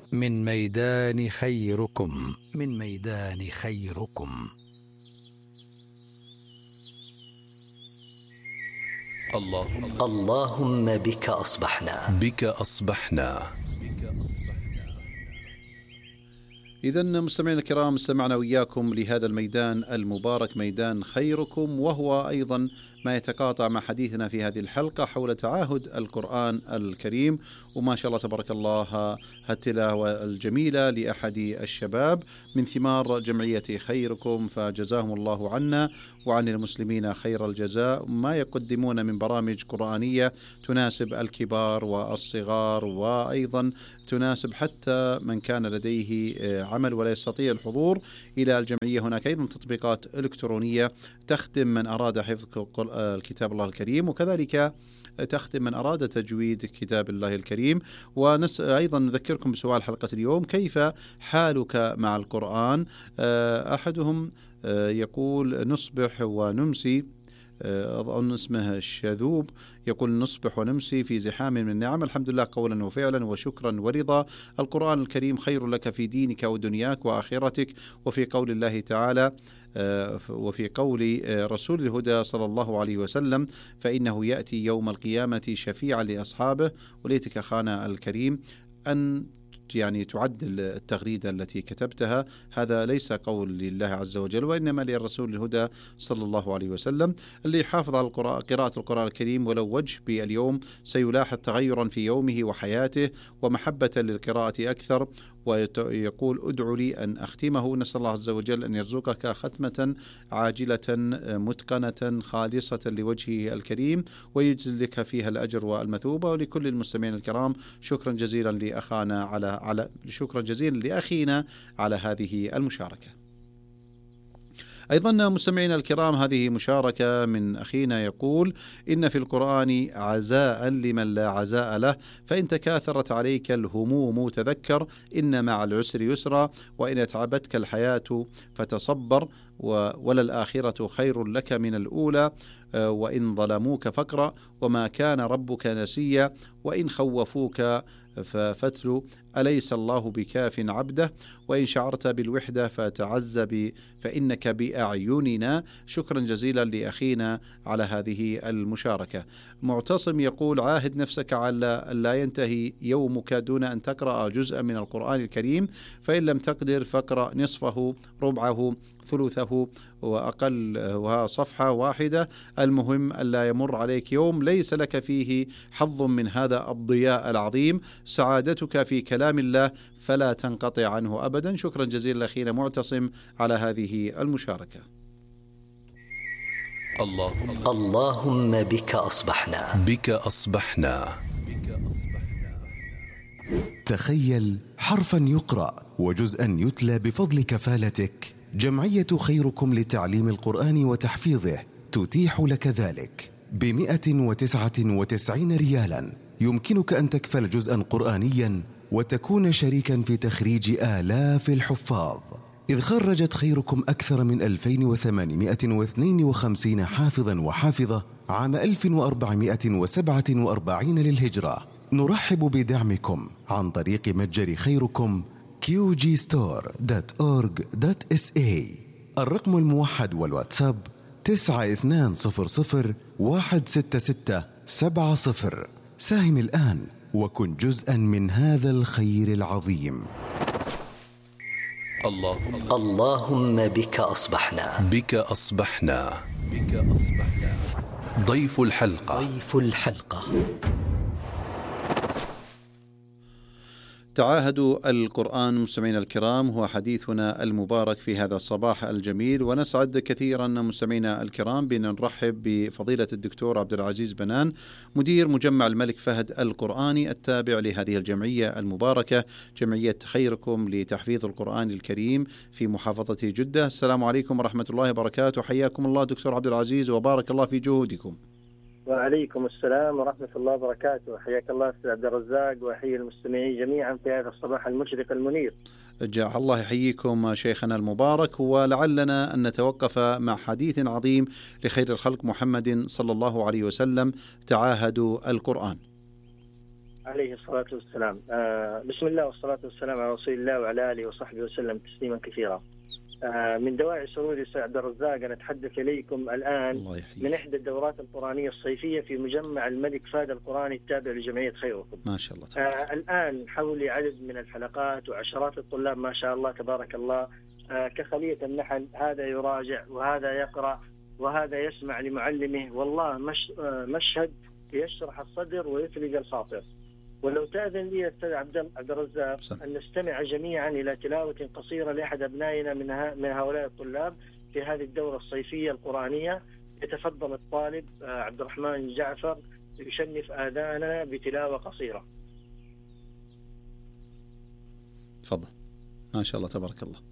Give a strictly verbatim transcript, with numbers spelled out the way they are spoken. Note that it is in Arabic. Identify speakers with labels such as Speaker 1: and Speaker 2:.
Speaker 1: من ميدان خيركم من ميدان خيركم.
Speaker 2: اللهم, اللهم بك أصبحنا
Speaker 3: بك أصبحنا.
Speaker 4: إذن مستمعينا الكرام، استمعنا وإياكم لهذا الميدان المبارك ميدان خيركم، وهو أيضا ما يتقاطع مع حديثنا في هذه الحلقة حول تعاهد القرآن الكريم. وما شاء الله تبارك الله هالتلاوة الجميلة لأحد الشباب من ثمار جمعية خيركم، فجزاهم الله عنا وعن المسلمين خير الجزاء. ما يقدمون من برامج قرآنية تناسب الكبار والصغار، وأيضا تناسب حتى من كان لديه عمل ولا يستطيع الحضور إلى الجمعية. هناك أيضا تطبيقات إلكترونية تخدم من أراد حفظ الكتاب الله الكريم، وكذلك تخدم من أراد تجويد كتاب الله الكريم. وأيضا نذكركم بسؤال حلقة اليوم: كيف حالك مع القرآن؟ أحدهم يقول: نصبح ونمسي، أظن اسمه الشذوب، يقول: نصبح ونمسي في زحام من النعم، الحمد لله قولا وفعلا وشكرا ورضا. القرآن الكريم خير لك في دينك ودنياك وآخرتك. وفي قول الله تعالى وفي قول رسول الهدى صلى الله عليه وسلم: فإنه يأتي يوم القيامة شفيعا لأصحابه. وليتك أخانا الكريم أن يعني تعدل التغريدة التي كتبتها، هذا ليس قول لله عز وجل، وإنما للرسول الهدى صلى الله عليه وسلم. اللي يحافظ على قراءة القرآن الكريم ولو وجه باليوم سيلاحظ تغيرا في يومه وحياته ومحبة للقراءة أكثر. ويقول: ادعو لي أن أختمه. نسأل الله عز وجل أن يرزقك ختمة عاجلة متقنة خالصة لوجهه الكريم، ويجزل لك فيها الأجر والمثوبة. ولكل المستمعين الكرام شكرا جزيلا لأخانا على على شكرا جزيلا لأخينا على هذه المشاركة. أيضا مستمعينا الكرام، هذه مشاركة من أخينا يقول: إن في القرآن عزاء لمن لا عزاء له، فإن تكاثرت عليك الهموم تذكر إن مع العسر يسرا، وإن أتعبتك الحياة فتصبر، ولا الآخرة خير لك من الأولى، وإن ظلموك فاقرأ وما كان ربك نسيا، وإن خوفوك ففتلوا أليس الله بكاف عبده، وإن شعرت بالوحدة فتعزب فإنك بأعيننا. شكرا جزيلا لأخينا على هذه المشاركة. معتصم يقول: عاهد نفسك على لا ينتهي يومك دون أن تقرأ جزءا من القرآن الكريم، فإن لم تقدر فاقرأ نصفه، ربعه، ثلثه، وأقل وصفحة واحدة. المهم ألا يمر عليك يوم ليس لك فيه حظ من هذا الضياء العظيم. سعادتك في كلام الله فلا تنقطع عنه أبدا. شكرا جزيلا أخينا معتصم على هذه المشاركة.
Speaker 2: اللهم, اللهم بك أصبحنا
Speaker 3: بك أصبحنا.
Speaker 5: تخيل حرفا يقرأ وجزءا يتلى بفضل كفالتك. جمعية خيركم لتعليم القرآن وتحفيظه تتيح لك ذلك بمئة وتسعة وتسعين ريالا. يمكنك أن تكفل جزءا قرآنيا وتكون شريكا في تخريج آلاف الحفاظ، إذ خرجت خيركم أكثر من ألفين وثمانمئة واثنين وخمسين حافظا وحافظة عام ألف وأربعمئة وسبعة وأربعين للهجرة. نرحب بدعمكم عن طريق متجر خيركم كيو جي ستور دوت أورج دوت إس إيه. الرقم الموحد والواتساب تسعة اثنان صفر صفر واحد ستة ستة سبعة صفر. ساهم الآن وكن جزءا من هذا الخير العظيم.
Speaker 2: اللهم, اللهم بك أصبحنا
Speaker 3: بك أصبحنا. بك أصبحنا. ضيف الحلقة
Speaker 2: ضيف الحلقة
Speaker 4: تعاهدوا القرآن. مستمعينا الكرام، هو حديثنا المبارك في هذا الصباح الجميل، ونسعد كثيرا مستمعينا الكرام بأن نرحب بفضيلة الدكتور عبد العزيز بنان، مدير مجمع الملك فهد القرآني التابع لهذه الجمعية المباركة، جمعية خيركم لتحفيظ القرآن الكريم في محافظة جدة. السلام عليكم ورحمة الله وبركاته. حياكم الله دكتور عبد العزيز وبارك الله في جهودكم.
Speaker 6: وعليكم السلام ورحمة الله وبركاته. حياك الله أستاذ عبد الرزاق، وحيي المستمعين جميعا في هذا الصباح المشرق المنير.
Speaker 4: جعل الله يحييكم شيخنا المبارك. ولعلنا أن نتوقف مع حديث عظيم لخير الخلق محمد صلى الله عليه وسلم: تعاهدوا القرآن.
Speaker 6: عليه الصلاة والسلام. آه بسم الله والصلاة والسلام على رسول الله وعلى آله وصحبه وسلم تسليما كثيرا. آه من دواعي سروري أستاذ عبد الرزاق أن أتحدث إليكم الآن من إحدى الدورات القرآنية الصيفية في مجمع الملك فهد القرآني التابع لجمعية خيركم.
Speaker 4: ما شاء الله.
Speaker 6: آه الآن حولي عدد من الحلقات وعشرات الطلاب ما شاء الله تبارك الله، آه كخلية النحل، هذا يراجع وهذا يقرأ وهذا يسمع لمعلمه، والله مش آه مشهد يشرح الصدر ويثلج الخاطر. ولو تأذن لي أستاذ عبد الرزاق أن نستمع جميعا إلى تلاوة قصيرة لأحد أبنائنا من من هؤلاء الطلاب في هذه الدورة الصيفية القرآنية. يتفضل الطالب عبد الرحمن جعفر يشنف آذاننا بتلاوة قصيرة.
Speaker 4: تفضل. ما شاء الله تبارك الله.